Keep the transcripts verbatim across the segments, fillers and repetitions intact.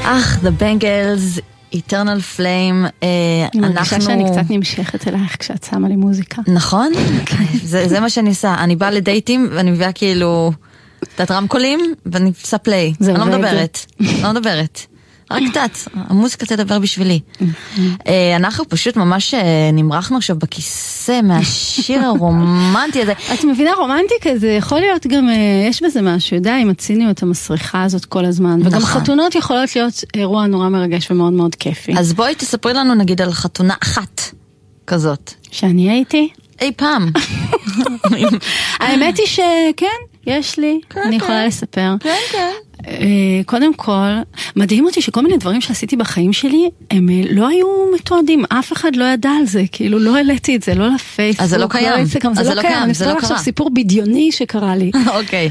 אך, The Bangles, Eternal Flame, אני מרגישה שאני קצת נמשכת אלייך כשאת שמה לי מוזיקה. נכון? זה מה שאני עושה. אני באה לדייטים ואני מביאה כאילו את רמקולים ואני עושה פליי. אני לא מדברת. לא מדברת. רק קצת, המוזיקה תדבר בשבילי. אנחנו פשוט ממש נמרחנו עכשיו בכיסא מהשיר הרומנטי הזה. את מבינה, רומנטיקה זה יכול להיות גם, יש בזה משהו, יודע, עם הציניות המסריחה הזאת כל הזמן. וגם חתונות יכולות להיות אירוע נורא מרגש ומאוד מאוד כיפי. אז בואי תספרי לנו נגיד על חתונה אחת כזאת. שאני הייתי? אי פעם. האמת היא שכן, יש לי, אני יכולה לספר. כן, כן. קודם כל, מדהים אותי שכל מיני דברים שעשיתי בחיים שלי, הם לא היו מתועדים, אף אחד לא ידע על זה, כאילו לא העליתי את זה, לא לפייסבוק. אז זה לא קיים. זה לא קיים, אני אספר עכשיו סיפור בדיוני שקרה לי. אוקיי.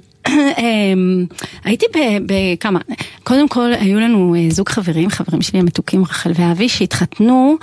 הייתי בכמה, קודם כל היו לנו זוג חברים, חברים שלי המתוקים רחל ואבי, שהתחתנו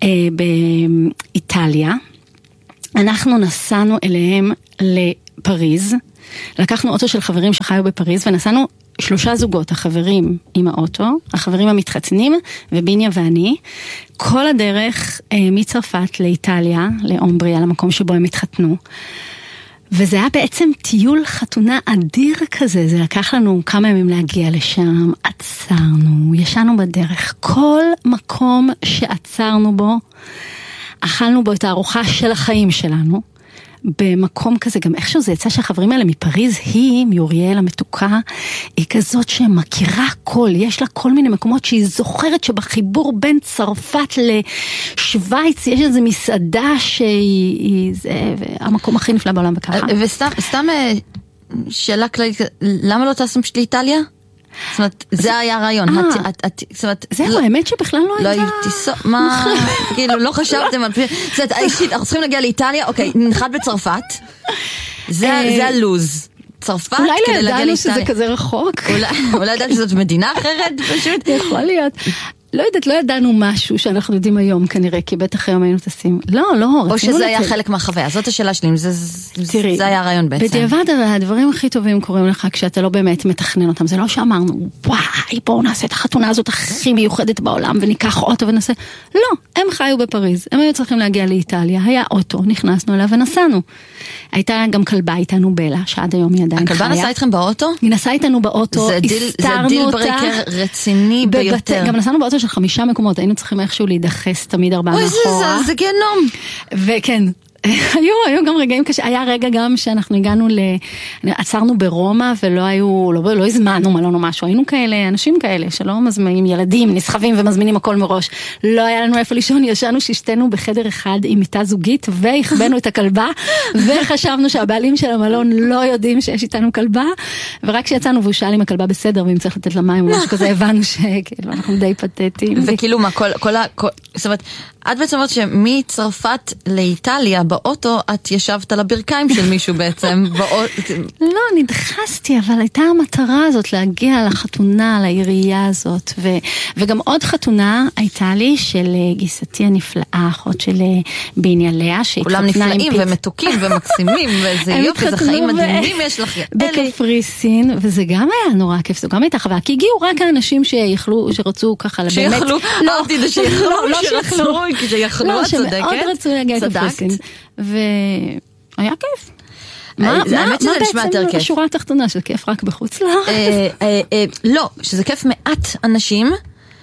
באיטליה. אנחנו נסענו אליהם לפריז, לקחנו אוטו של חברים שחיו בפריז, ונסענו שלושה זוגות, החברים עם האוטו, החברים המתחתנים, וביניה ואני, כל הדרך מצרפת לאיטליה, לאומבריה, למקום שבו הם התחתנו. וזה היה בעצם טיול חתונה אדיר כזה, זה לקח לנו כמה ימים להגיע לשם, עצרנו, ישנו בדרך, כל מקום שעצרנו בו, אכלנו בו את הארוחה של החיים שלנו, במקום כזה, גם איכשהו זה יצא שהחברים האלה מפריז, היא, מיוריאל המתוקה, היא כזאת שמכירה כל, יש לה כל מיני מקומות שהיא זוכרת שבחיבור בין צרפת לשוויץ, יש איזו מסעדה שהיא, זה, המקום הכי נפלא בעולם וככה. וסתם, סתם שאלה כללית, למה לא טסתם פשוט לאיטליה? זאת אומרת, זה היה הרעיון. זהו, האמת שבכלל לא הייתה. לא הייתי, מה, כאילו, לא חשבתם על... זאת אומרת, אישית, אנחנו צריכים להגיע לאיטליה, אוקיי, נחת בצרפת, זה הלוז. צרפת, אולי לא ידענו שזה כזה רחוק. אולי ידענו שזאת מדינה אחרת, פשוט. יכול להיות. לא יודעת, לא ידענו משהו שאנחנו יודעים היום כנראה, כי בטח היום היינו טסים. לא, לא, או שזה היה חלק מהחוויה, זאת השאלה שלי, זה היה הרעיון בעצם. בדיעבד, הדברים הכי טובים קורים לך כשאתה לא באמת מתכנן אותם, זה לא שאמרנו, וואי, בואו נעשה את החתונה הזאת הכי מיוחדת בעולם, וניקח אוטו ונעשה. לא, הם חיו בפריז, הם היו צריכים להגיע לאיטליה, היה אוטו, נכנסנו אליו ונסענו. הייתה גם כלבה איתנו בלה, שעד היום היא עדיין חיה. הכלבה נסעה איתכם באוטו? היא נסעה איתנו באוטו, זה דיל ברקר רציני ביותר. גם נסענו באוטו של חמישה מקומות, היינו צריכים איכשהו להידחס תמיד ארבעה מאחורה. אוי, זה גיהנום. וכן, היו, היו גם רגעים קשה, היה רגע גם שאנחנו הגענו ל... עצרנו ברומא ולא היו, לא, לא הזמנו מלון או משהו, היינו כאלה, אנשים כאלה שלא מזמינים ילדים, נסחבים ומזמינים הכל מראש. לא היה לנו איפה לישון, ישנו ששתנו בחדר אחד עם מיטה זוגית והכבנו את הכלבה, וחשבנו שהבעלים של המלון לא יודעים שיש איתנו כלבה, ורק כשיצאנו והוא שאל אם הכלבה בסדר ואם צריך לתת לה מים או משהו כזה, הבנו שכאילו אנחנו די פתטיים. וכאילו מה, כל, כל ה... כל, זאת אומרת, את בעצם אומרת שמצרפת לאיטליה באוטו, את ישבת על הברכיים של מישהו בעצם. לא, נדחסתי, אבל הייתה המטרה הזאת להגיע לחתונה, לעירייה הזאת. ו, וגם עוד חתונה הייתה לי של גיסתי הנפלאה, אחות של ביניה לאה, כולם נפלאים ומתוקים ומקסימים, ואיזה יופי, זה חיים מדהימים יש לך. בקפריסין, וזה גם היה נורא כיף, זו גם הייתה חוויה, כי הגיעו רק האנשים שיכלו, שרצו ככה לבאמת. שיכלו? לא, שיכלו, לא שיכלו. כשיכלו, את צודקת. שמאוד רצו להגיע לקפריסין. והיה כיף. מה בעצם השורה התחתונה של כיף רק בחוץ לארץ? לא, שזה כיף מעט אנשים,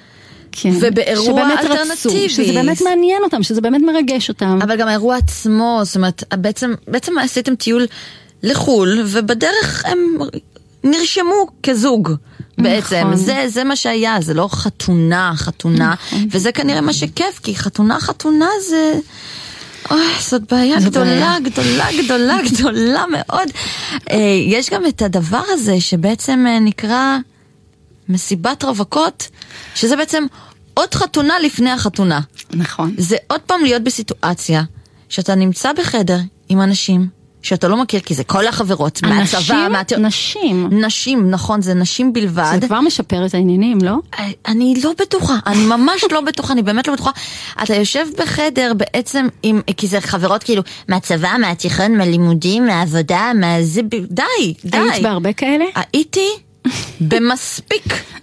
ובאירוע אלטרנטיבי. שזה באמת מעניין אותם, שזה באמת מרגש אותם. אבל גם האירוע עצמו, זאת אומרת, בעצם עשיתם טיול לחול, ובדרך הם נרשמו כזוג. בעצם, זה, זה מה שהיה, זה לא חתונה, חתונה, וזה כנראה מה שכיף, כי חתונה, חתונה זה, אוי, זאת בעיה גדולה, גדולה, גדולה, גדולה מאוד. יש גם את הדבר הזה שבעצם נקרא מסיבת רווקות, שזה בעצם עוד חתונה לפני החתונה. נכון. זה עוד פעם להיות בסיטואציה, שאתה נמצא בחדר עם אנשים, שאתה לא מכיר, כי זה כל החברות, מהצבא, אנשים? נשים. נשים, נכון, זה נשים בלבד. זה כבר משפר את העניינים, לא? אני לא בטוחה, אני ממש לא בטוחה, אני באמת לא בטוחה. אתה יושב בחדר בעצם, עם, כי זה חברות כאילו, מהצבא, מהתיכון, מהלימודים, מהעבודה, מהזה, די, די. היית בהרבה כאלה? הייתי במספיק.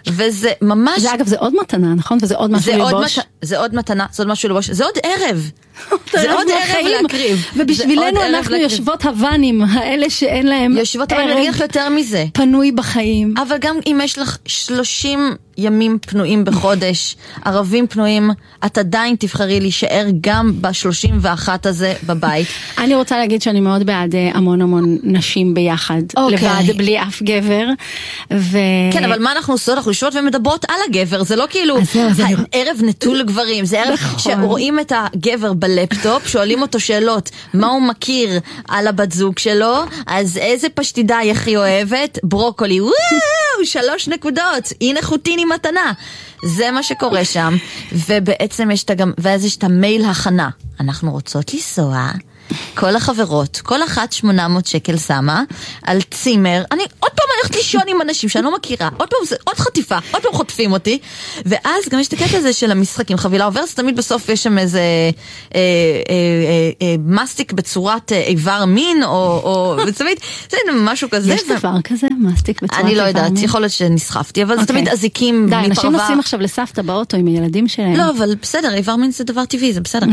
וזה ממש... זה אגב, זה עוד מתנה, נכון? וזה עוד משהו ללבוש. זה עוד מתנה, זה עוד משהו ללבוש. זה עוד ערב. זה עוד ערב להקריב. ובשבילנו אנחנו יושבות הוונים, האלה שאין להם יושבות, אבל אני אגיד לך יותר מזה. פנוי בחיים. אבל גם אם יש לך שלושים ימים פנויים בחודש, ערבים פנויים, את עדיין תבחרי להישאר גם ב-שלושים ואחת הזה בבית. אני רוצה להגיד שאני מאוד בעד המון המון נשים ביחד, לבד, בלי אף גבר. כן, אבל מה אנחנו עושות? אנחנו יושבות ומדברות על הגבר, זה לא כאילו ערב נטול לגברים, זה ערב שרואים את הגבר בלפטופ, שואלים אותו שאלות, מה הוא מכיר על הבת זוג שלו, אז איזה פשטידה היא הכי אוהבת? ברוקולי, וואו, שלוש נקודות, הנה חוטיני מתנה. זה מה שקורה שם, ובעצם יש את גם, ואז יש את המייל הכנה. אנחנו רוצות לנסוע, כל החברות, כל אחת שמונה מאות שקל שמה, על צימר, אני עוד פעם הולכת לישון עם אנשים שאני לא מכירה, עוד פעם זה, עוד חטיפה, עוד פעם חוטפים אותי, ואז גם יש את הקטע הזה של המשחקים, חבילה עוברת, תמיד בסוף יש שם איזה אה, אה, אה, אה, מסטיק בצורת אה, איבר מין, או, או תמיד, זה משהו כזה. יש דבר כזה, מסטיק בצורת איבר מין? אני לא יודעת, יכול להיות שנסחפתי, אבל זה תמיד אזיקים מפרווה. די, אנשים נוסעים עכשיו לסבתא באוטו עם הילדים שלהם. לא, אבל בסדר, איבר מין זה דבר טבעי, זה בסדר.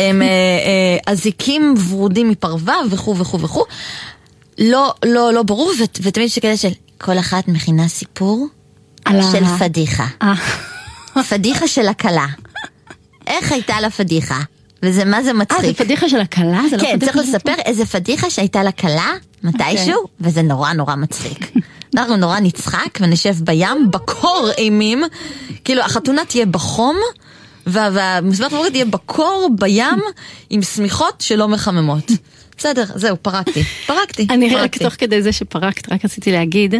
אזיקים ורודים מפרווה וכו' וכו' וכו'. לא, לא, לא ברור, ותמיד שכאלה של כל אחת מכינה סיפור של פדיחה. פדיחה של הקלה. איך הייתה לה פדיחה? וזה מה זה מצחיק. אה, זה פדיחה של הקלה? כן, צריך לספר איזה פדיחה שהייתה לה קלה, מתישהו, וזה נורא נורא מצחיק. אנחנו נורא נצחק ונשב בים, בקור אימים, כאילו החתונה תהיה בחום, והמסיבת מברית תהיה בקור בים עם סמיכות שלא מחממות. בסדר, זהו, פרקתי. פרקתי. אני רק תוך כדי זה שפרקת, רק רציתי להגיד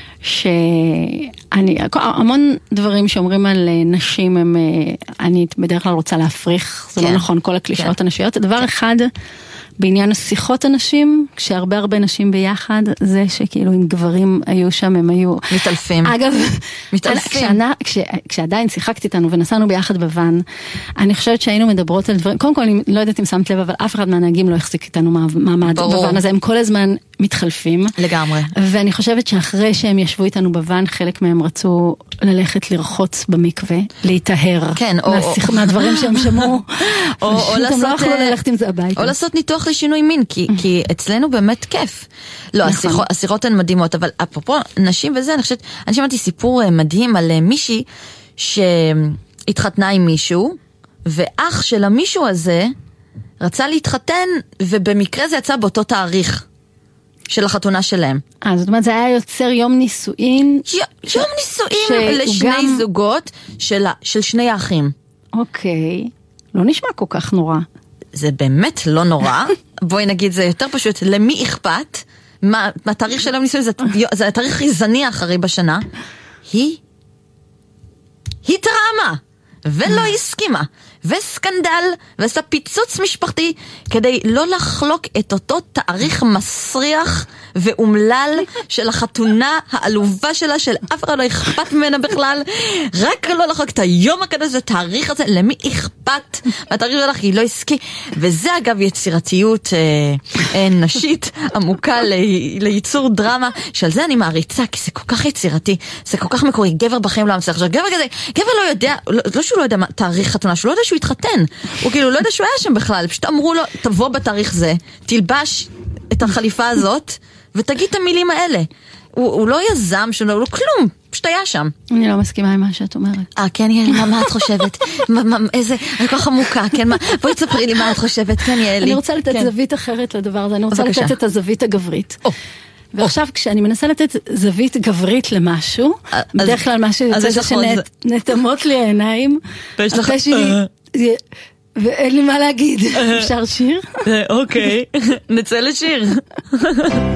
שאני, המון דברים שאומרים על נשים, הם, אני בדרך כלל רוצה להפריך, זה לא נכון, כל הקלישאות הנשיות. דבר אחד, בעניין השיחות הנשים, כשהרבה הרבה נשים ביחד, זה שכאילו אם גברים היו שם, הם היו... מתעלפים. אגב, מתעלפים. כש, כשעדיין שיחקתי איתנו ונסענו ביחד בוון, אני חושבת שהיינו מדברות על דברים, קודם כל אני לא יודעת אם שמת לב, אבל אף אחד מהנהגים לא החזיק איתנו מעמד בוון הזה, הם כל הזמן מתחלפים. לגמרי. ואני חושבת שאחרי שהם ישבו איתנו בוון, חלק מהם רצו ללכת לרחוץ במקווה, להתאהר. כן, מהשיח, או... מהדברים שהם שמעו. או, או לעשות... לא יכולו ללכת עם זה הביתה. או לעשות ניתוח לשינוי מין, כי, כי אצלנו באמת כיף. לא, נכון. השיחות, השיחות הן מדהימות, אבל אפרופו נשים וזה, אני חושבת, אני שמעתי סיפור מדהים על מישהי שהתחתנה עם מישהו, ואח של המישהו הזה רצה להתחתן, ובמקרה זה יצא באותו תאריך. של החתונה שלהם. אה, זאת אומרת, זה היה יוצר יום נישואין? ש... יום נישואין לשני גם... זוגות של, של שני האחים. אוקיי. לא נשמע כל כך נורא. זה באמת לא נורא. בואי נגיד, זה יותר פשוט. למי אכפת? מה, מה תאריך של יום נישואין? זה, זה התאריך חיזני האחרי בשנה. היא? היא טראמה. ולא הסכימה. וסקנדל, ועשה פיצוץ משפחתי, כדי לא לחלוק את אותו תאריך מסריח ואומלל של החתונה העלובה שלה, של אף אחד לא אכפת ממנה בכלל, רק לא לחלוק את היום הקדוש, את התאריך הזה, למי אכפת? והתאריך שלך היא לא עסקי, וזה אגב יצירתיות אה, אה, נשית עמוקה לי, ליצור דרמה, שעל זה אני מעריצה, כי זה כל כך יצירתי, זה כל כך מקורי, גבר בחיים לא מצליח, גבר כזה, גבר לא יודע, לא, לא שהוא לא יודע מה, תאריך חתונה, שהוא לא יודע שהוא התחתן, הוא כאילו לא יודע שהוא היה שם בכלל, פשוט אמרו לו, תבוא בתאריך זה, תלבש את החליפה הזאת, ותגיד את המילים האלה. הוא, הוא לא יזם, שהוא לא, הוא כלום, פשוט היה שם. אני לא מסכימה עם מה שאת אומרת. אה, כן, יאלי, מה, מה את חושבת? מה, מה, איזה, אני כל כך עמוקה, כן, מה, בואי תספרי לי מה את חושבת, כן, יאלי. אני רוצה לתת כן. זווית אחרת לדבר הזה, אני רוצה בבקשה. לתת את הזווית הגברית. או. ועכשיו כשאני מנסה לתת זווית גברית למשהו, בדרך כלל מה שיוצא זה שנתמות לי העיניים, הפה שלי, ואין לי מה להגיד. אפשר שיר? אוקיי, נצא לשיר.